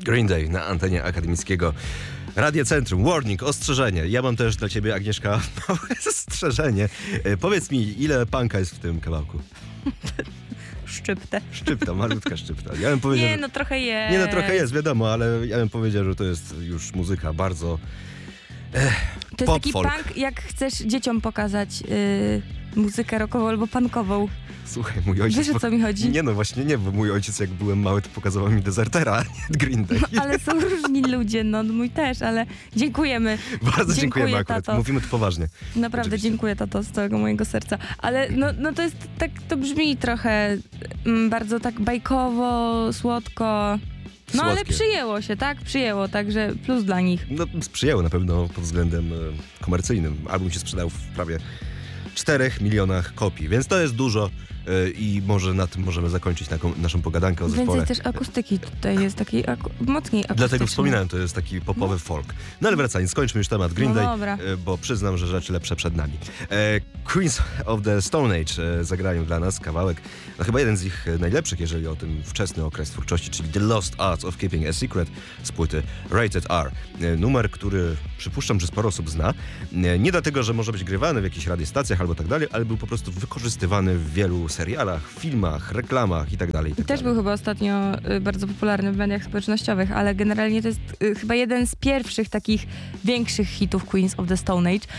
Green Day na antenie akademickiego Radia Centrum. Warning, ostrzeżenie. Ja mam też dla ciebie, Agnieszka, małe ostrzeżenie. Powiedz mi, ile punka jest w tym kawałku? Szczyptę. Szczypta, malutka szczypta. Ja bym powiedział, Nie, no trochę jest. nie, no trochę jest, wiadomo, ale ja bym powiedział, że to jest już muzyka bardzo To jest pop, taki folk. punk, jak chcesz dzieciom pokazać muzykę rockową albo punkową. Słuchaj, mój ojciec... Wiesz, o co mi chodzi? Nie, no właśnie nie, bo mój ojciec jak byłem mały, to pokazywał mi Desertera, a nie Green Day. No, ale są różni ludzie, no mój też, ale dziękujemy. Bardzo dziękujemy akurat. Tato. Mówimy tu poważnie. Naprawdę Oczywiście. dziękuję, tato, z całego mojego serca. Ale no to jest tak, to brzmi trochę bardzo tak bajkowo, słodko. No ale Słodkie. przyjęło się, tak? Przyjęło, także plus dla nich. No sprzyjało na pewno pod względem komercyjnym. Album się sprzedał w prawie 4 milionach kopii, więc to jest dużo i może na tym możemy zakończyć naszą pogadankę o zespole. Więcej też akustyki tutaj jest, takiej mocniej akustycznej. Dlatego wspominałem, to jest taki popowy folk. No ale wracając, skończmy już temat Green No Day, dobra. bo przyznam, że rzeczy lepsze przed nami. Queens of the Stone Age zagrają dla nas kawałek, no chyba jeden z ich najlepszych, jeżeli o ten wczesny okres twórczości, czyli The Lost Arts of Keeping a Secret z płyty Rated R. Numer, który przypuszczam, że sporo osób zna. Nie dlatego, że może być grywany w jakichś radiostacjach albo tak dalej, ale był po prostu wykorzystywany w wielu serialach, filmach, reklamach i tak dalej. Też był chyba ostatnio bardzo popularny w mediach społecznościowych, ale generalnie to jest chyba jeden z pierwszych takich większych hitów Queens of the Stone Age.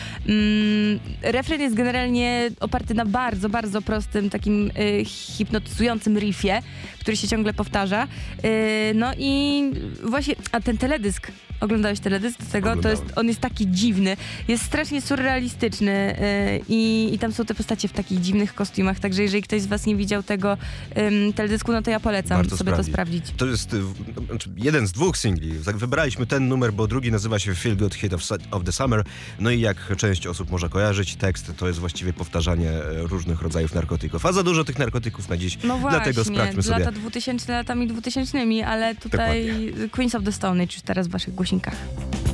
Refren jest generalnie oparty na bardzo, bardzo prostym, takim hipnotyzującym riffie, który się ciągle powtarza. No i właśnie, a ten teledysk, oglądałeś teledysk do tego? On jest taki dziwny, jest strasznie surrealistyczny i tam są te postacie w takich dziwnych kostiumach, także jeżeli ktoś z was nie widział tego teledysku, no to ja polecam Warto sobie to sprawdzić. To jest jeden z 2 singli. Wybraliśmy ten numer, bo drugi nazywa się Feel Good Hit of the Summer. No i jak część osób może kojarzyć, tekst to jest właściwie powtarzanie różnych rodzajów narkotyków. A za dużo tych narkotyków na dziś, No właśnie, dlatego sprawdźmy sobie. lata 2000 latami 2000, ale tutaj Dokładnie. Queens of the Stone Age już teraz w waszych głośnikach.